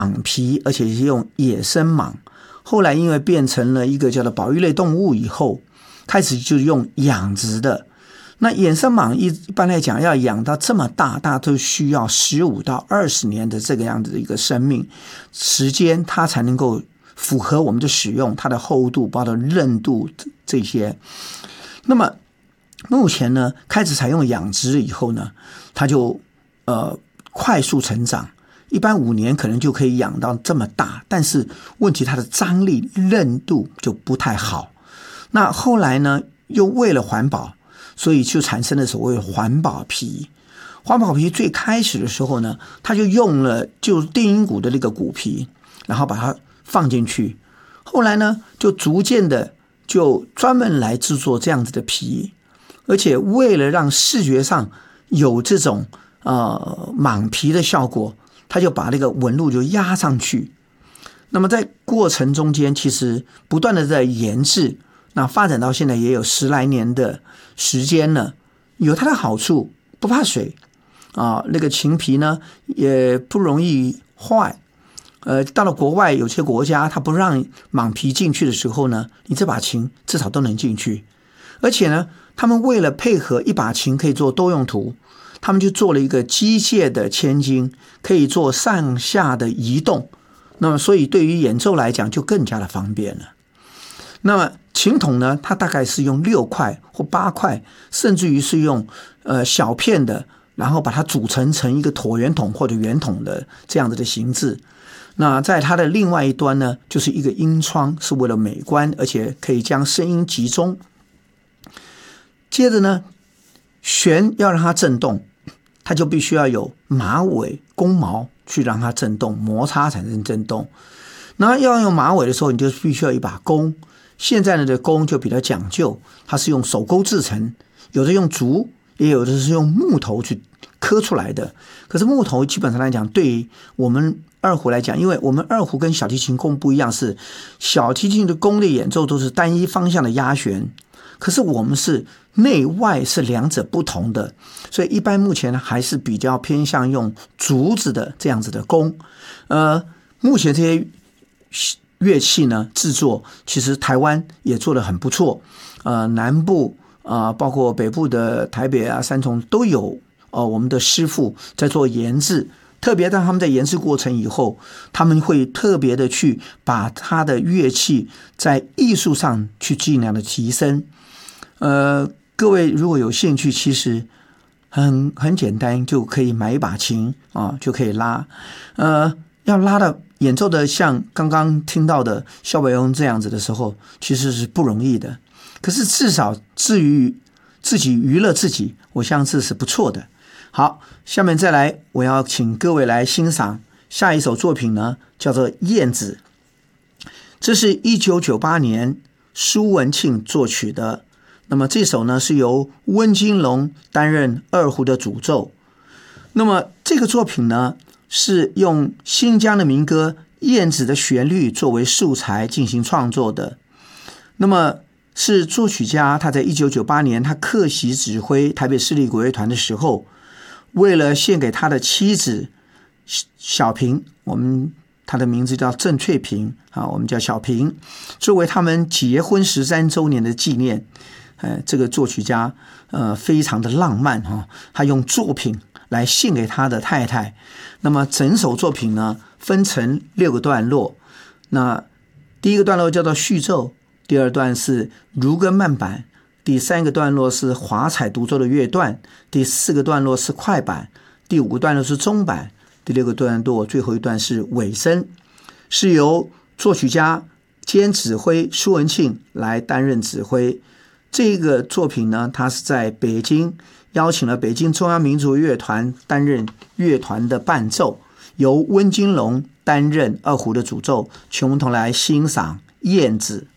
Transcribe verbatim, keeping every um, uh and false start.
蟒皮，而且是用野生蟒。后来因为变成了一个叫做保育类动物以后，开始就用养殖的。那野生蟒一一般来讲要养到这么大，大都需要十五到二十年的这个样子的一个生命时间，它才能够符合我们的使用，它的厚度、包括韧度这些。那么目前呢，开始采用养殖以后呢，它就呃快速成长。一般五年可能就可以养到这么大，但是问题它的张力、韧度就不太好。那后来呢，又为了环保，所以就产生了所谓的环保皮。环保皮最开始的时候呢，它就用了就定音鼓的那个鼓皮，然后把它放进去。后来呢，就逐渐的就专门来制作这样子的皮，而且为了让视觉上有这种呃蟒皮的效果，他就把那个纹路就压上去。那么在过程中间，其实不断的在研制，那发展到现在也有十来年的时间了。有它的好处，不怕水啊，那个琴皮呢也不容易坏。呃，到了国外有些国家，他不让蟒皮进去的时候呢，你这把琴至少都能进去。而且呢，他们为了配合一把琴可以做多用途，他们就做了一个机械的千斤，可以做上下的移动。那么所以对于演奏来讲就更加的方便了。那么琴筒呢，它大概是用六块或八块，甚至于是用呃小片的，然后把它组成成一个椭圆筒或者圆筒的这样子的形制。那在它的另外一端呢，就是一个音窗，是为了美观，而且可以将声音集中。接着呢，弦要让它震动，它就必须要有马尾、弓毛去让它震动，摩擦产生震动。那要用马尾的时候，你就必须要一把弓。现在的弓就比较讲究，它是用手钩制成，有的用竹，也有的是用木头去刻出来的。可是木头基本上来讲，对于我们二胡来讲，因为我们二胡跟小提琴弓不一样，是小提琴的弓的演奏都是单一方向的压弦，可是我们是内外是两者不同的，所以一般目前还是比较偏向用竹子的这样子的弓。呃，目前这些乐器呢制作，其实台湾也做得很不错。呃，南部啊、呃，包括北部的台北啊、三重都有呃我们的师傅在做研制。特别当他们在研制过程以后，他们会特别的去把他的乐器在艺术上去尽量的提升。呃，各位如果有兴趣，其实很很简单，就可以买一把琴啊，就可以拉。呃，要拉的演奏的像刚刚听到的萧北翁这样子的时候，其实是不容易的。可是至少至于自己娱乐自己，我相信是不错的。好，下面再来，我要请各位来欣赏下一首作品呢，叫做《燕子》。这是一九九八年苏文庆作曲的。那么这首呢是由温金龙担任二胡的主奏。那么这个作品呢是用新疆的民歌《燕子》的旋律作为素材进行创作的。那么是作曲家他在一九九八年他客席指挥台北市立国乐团的时候，为了献给他的妻子小平，我们他的名字叫郑翠萍啊，我们叫小平，作为他们结婚十三周年的纪念。呃，这个作曲家呃非常的浪漫哈、哦，他用作品来献给他的太太。那么整首作品呢分成六个段落，那第一个段落叫做序奏，第二段是如歌慢板，第三个段落是华彩独奏的乐段，第四个段落是快板，第五个段落是中板，第六个段落最后一段是尾声，是由作曲家兼指挥苏文庆来担任指挥。这个作品呢，他是在北京邀请了北京中央民族乐团担任乐团的伴奏，由温金龙担任二胡的主奏，请我们同来欣赏《燕子》。